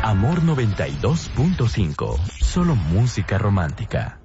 Amor 92.5. Solo música romántica.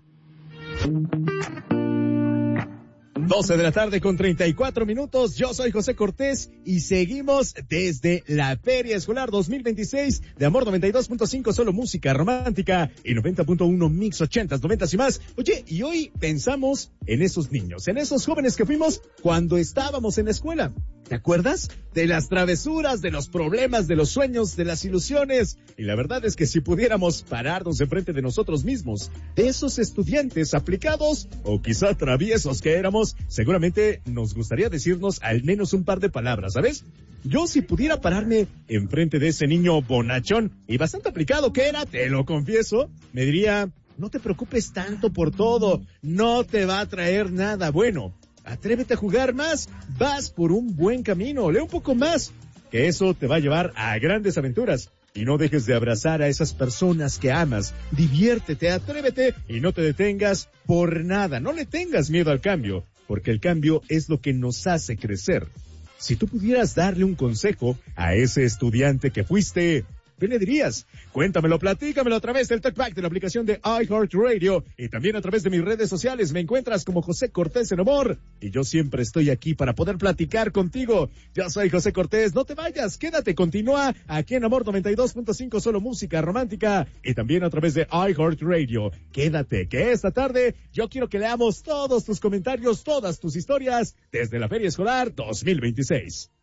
12 de la tarde con 34 minutos. Yo soy José Cortés y seguimos desde la Feria Escolar 2026 de Amor 92.5, solo música romántica, y 90.1 Mix 80s, 90s y más. Oye, y hoy pensamos en esos niños, en esos jóvenes que fuimos cuando estábamos en la escuela. ¿Te acuerdas? De las travesuras, de los problemas, de los sueños, de las ilusiones. Y la verdad es que si pudiéramos pararnos enfrente de nosotros mismos, de esos estudiantes aplicados o quizá traviesos que éramos, seguramente nos gustaría decirnos al menos un par de palabras, ¿sabes? Yo, si pudiera pararme enfrente de ese niño bonachón y bastante aplicado que era, te lo confieso, me diría: no te preocupes tanto por todo, no te va a traer nada bueno. Atrévete a jugar más, vas por un buen camino, lee un poco más, que eso te va a llevar a grandes aventuras. Y no dejes de abrazar a esas personas que amas, diviértete, atrévete y no te detengas por nada, no le tengas miedo al cambio, porque el cambio es lo que nos hace crecer. Si tú pudieras darle un consejo a ese estudiante que fuiste, ¿qué le dirías? Cuéntamelo, platícamelo a través del TalkBack de la aplicación de iHeartRadio y también a través de mis redes sociales. Me encuentras como José Cortés en Amor y yo siempre estoy aquí para poder platicar contigo. Yo soy José Cortés, no te vayas, quédate, continúa aquí en Amor 92.5, solo música romántica, y también a través de iHeartRadio. Quédate, que esta tarde yo quiero que leamos todos tus comentarios, todas tus historias desde la Feria Escolar 2026.